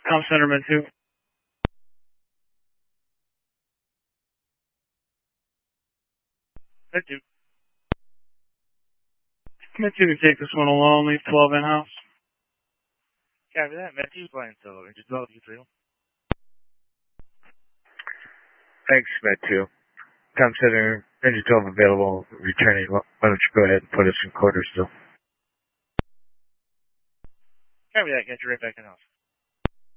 Com Center, Med 2. Med 2. Med 2 can take this one alone, leave 12 in-house. Copy that. Med 2 flying solo. Ranger 12, you 3. Thanks, Med 2. Com Center, Ranger 12 available, returning. Why don't you go ahead and put us in quarters still? Copy that. Get you right back in house.